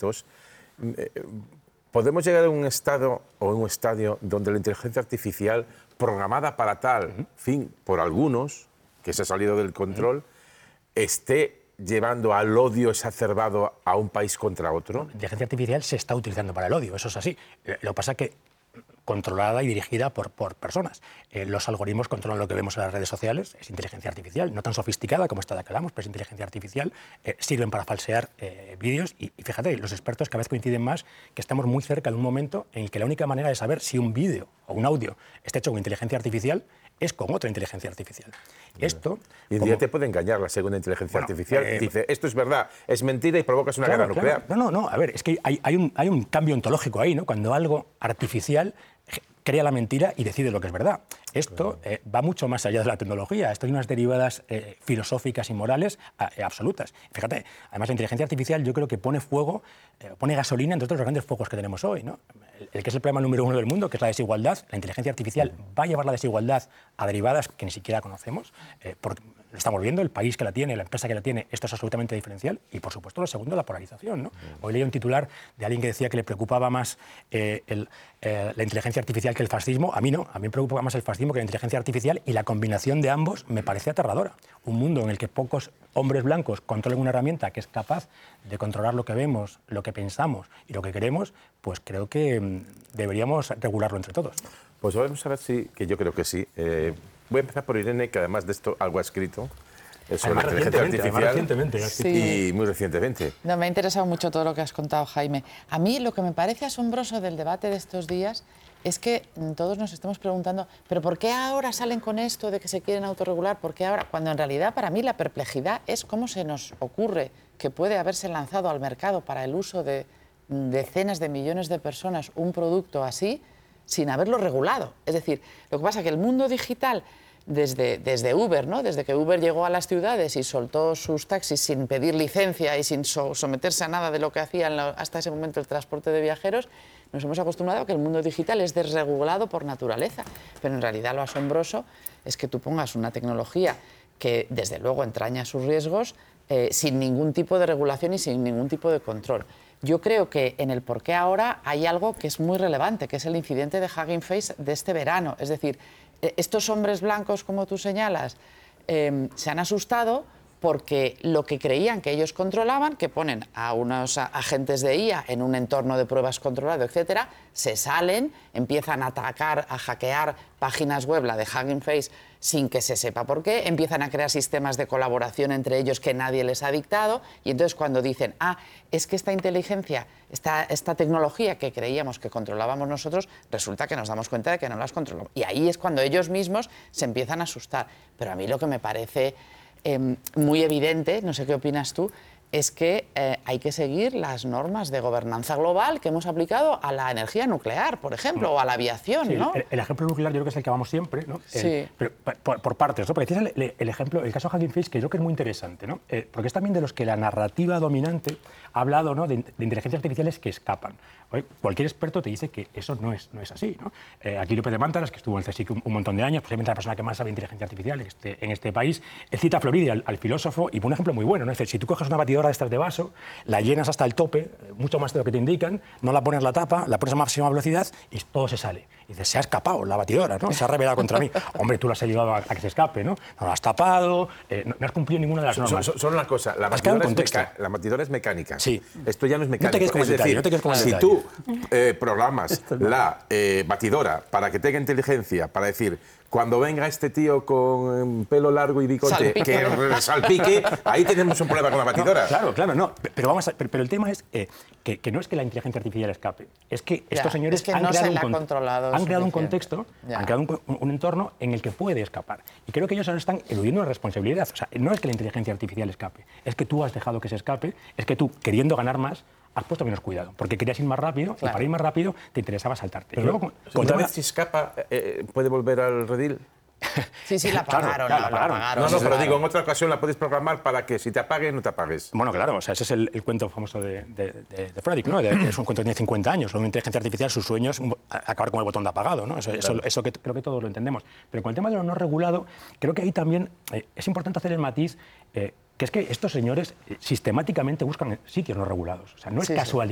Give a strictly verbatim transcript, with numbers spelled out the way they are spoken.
expertos, eh, ¿podemos llegar a un estado o un estadio donde la inteligencia artificial, programada para tal uh-huh. fin, por algunos, que se ha salido del control, uh-huh. esté llevando al odio exacerbado a un país contra otro? Bueno, la inteligencia artificial se está utilizando para el odio, eso es así. Lo que pasa es que controlada y dirigida por, por personas. Eh, los algoritmos controlan lo que vemos en las redes sociales, es inteligencia artificial, no tan sofisticada como esta de que hablamos, pero es inteligencia artificial, eh, sirven para falsear eh, vídeos y, y fíjate, los expertos cada vez coinciden más que estamos muy cerca de un momento en el que la única manera de saber si un vídeo o un audio está hecho con inteligencia artificial es con otra inteligencia artificial. Esto... Y un día te puede engañar la segunda inteligencia bueno, artificial. Eh, Dice, esto es verdad, es mentira y provocas una claro, guerra nuclear. Claro. No, no, no, a ver, es que hay, hay, un, hay un cambio ontológico ahí, ¿no? Cuando algo artificial crea la mentira y decide lo que es verdad. Esto eh, va mucho más allá de la tecnología. Esto tiene unas derivadas eh, filosóficas y morales eh, absolutas. Fíjate, además la inteligencia artificial yo creo que pone fuego, eh, pone gasolina entre otros los grandes fuegos que tenemos hoy, ¿no? El, el que es el problema número uno del mundo, que es la desigualdad. La inteligencia artificial va a llevar la desigualdad a derivadas que ni siquiera conocemos, eh, porque lo estamos viendo, el país que la tiene, la empresa que la tiene, esto es absolutamente diferencial. Y, por supuesto, lo segundo, la polarización, ¿no? Hoy leí un titular de alguien que decía que le preocupaba más eh, el, eh, la inteligencia artificial que el fascismo. A mí no, a mí me preocupa más el fascismo que la inteligencia artificial, y la combinación de ambos me parece aterradora. Un mundo en el que pocos hombres blancos controlen una herramienta que es capaz de controlar lo que vemos, lo que pensamos y lo que queremos, pues creo que mmm, deberíamos regularlo entre todos. Pues vamos a ver si, que yo creo que sí. Eh, voy a empezar por Irene, que además de esto algo ha escrito. Sobre además, la inteligencia artificial recientemente, sí. y muy recientemente. No, me ha interesado mucho todo lo que has contado, Jaime. A mí lo que me parece asombroso del debate de estos días es que todos nos estamos preguntando, ¿pero por qué ahora salen con esto de que se quieren autorregular? ¿Por qué ahora? Cuando en realidad para mí la perplejidad es cómo se nos ocurre que puede haberse lanzado al mercado para el uso de decenas de millones de personas un producto así sin haberlo regulado. Es decir, lo que pasa es que el mundo digital... Desde, desde Uber, ¿no? Desde que Uber llegó a las ciudades y soltó sus taxis sin pedir licencia y sin so, someterse a nada de lo que hacía en la, hasta ese momento el transporte de viajeros, nos hemos acostumbrado a que el mundo digital es desregulado por naturaleza. Pero en realidad lo asombroso es que tú pongas una tecnología que desde luego entraña sus riesgos eh, sin ningún tipo de regulación y sin ningún tipo de control. Yo creo que en el por qué ahora hay algo que es muy relevante, que es el incidente de Hugging Face de este verano. Es decir, estos hombres blancos, como tú señalas, eh, se han asustado porque lo que creían que ellos controlaban, que ponen a unos agentes de I A en un entorno de pruebas controlado, etcétera, se salen, empiezan a atacar, a hackear páginas web, la de Hugging Face, sin que se sepa por qué, empiezan a crear sistemas de colaboración entre ellos que nadie les ha dictado, y entonces cuando dicen, ah, es que esta inteligencia, esta, esta tecnología que creíamos que controlábamos nosotros, resulta que nos damos cuenta de que no las controlamos. Y ahí es cuando ellos mismos se empiezan a asustar. Pero a mí lo que me parece eh, muy evidente, no sé qué opinas tú, es que eh, hay que seguir las normas de gobernanza global que hemos aplicado a la energía nuclear, por ejemplo, no. o a la aviación, sí, ¿no? El, el ejemplo nuclear yo creo que es el que vamos siempre, ¿no? Sí. El, pero por, por partes, ¿no? Porque tienes el, el ejemplo, el caso de Hugging Face, que yo creo que es muy interesante, ¿no? Eh, porque es también de los que la narrativa dominante ha hablado, ¿no?, de, de inteligencias artificiales que escapan. Hoy, cualquier experto te dice que eso no es, no es así, ¿no? Eh, aquí López de Mántaras, que estuvo en el CSIC un, un montón de años, posiblemente la persona que más sabe de inteligencia artificial en este, en este país, él cita a Floridi, al, al filósofo, y pone un ejemplo muy bueno, ¿no? Es decir, si tú coges una batidora de estas de vaso, la llenas hasta el tope, mucho más de lo que te indican, no la pones la tapa, la pones a máxima velocidad y todo se sale. Y dices, se ha escapado la batidora, ¿no? Se ha rebelado contra mí. Hombre, tú la has ayudado a, a que se escape, ¿no? No la has tapado, eh, no, no has cumplido ninguna de las normas. Solo son una cosa, la batidora, es meca, la batidora es mecánica. Sí. Esto ya no es mecánico. No te quedes con es el decir, detalle, no te quedes con el si detalle. tú eh, programas la eh, batidora para que tenga inteligencia, para decir, cuando venga este tío con pelo largo y bigote, salpique. que salpique, ahí tenemos un problema con la batidora. No, claro, claro, no. Pero, vamos a, pero, pero el tema es eh, que, que no es que la inteligencia artificial escape, es que ya, estos señores es que han, no creado, se un controlado han creado un contexto, ya. han creado un, un entorno en el que puede escapar. Y creo que ellos ahora están eludiendo una responsabilidad. O sea, no es que la inteligencia artificial escape, es que tú has dejado que se escape, es que tú, queriendo ganar más, has puesto menos cuidado, porque querías ir más rápido, claro. y para ir más rápido te interesaba saltarte. Pero, y luego, con, una vez si escapa, eh, ¿puede volver al redil? Sí, sí, la apagaron, claro, no, claro, la apagaron. No, no, pero claro. digo, en otra ocasión la puedes programar para que si te apagues, no te apagues. Bueno, claro, o sea, ese es el, el cuento famoso de, de, de, de Frederick, ¿no? De, es un cuento que tiene cincuenta años, una inteligencia artificial, sus sueños, acabar con el botón de apagado, ¿no? Eso, claro. eso, eso que creo que todos lo entendemos. Pero con el tema de lo no regulado, creo que ahí también eh, es importante hacer el matiz, eh, que es que estos señores eh, sistemáticamente buscan sitios no regulados. O sea, no es sí, casualidad. Sí.